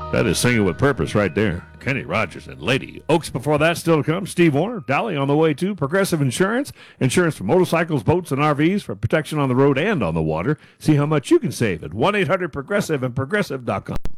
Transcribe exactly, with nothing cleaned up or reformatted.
That is singing with purpose right there. Kenny Rogers and Lady Oaks. Before that, still to come, Steve Warner, Dolly on the way too. Progressive Insurance, insurance for motorcycles, boats, and R Vs for protection on the road and on the water. See how much you can save at one eight hundred progressive and progressive dot com.